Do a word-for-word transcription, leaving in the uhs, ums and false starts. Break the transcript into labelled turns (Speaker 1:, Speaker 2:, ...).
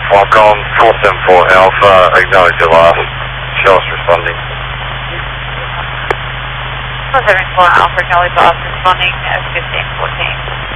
Speaker 1: Falcon four seven four Alpha, acknowledge your loss. Show us responding.
Speaker 2: four seven four Alpha, acknowledge loss, responding at fifteen fourteen.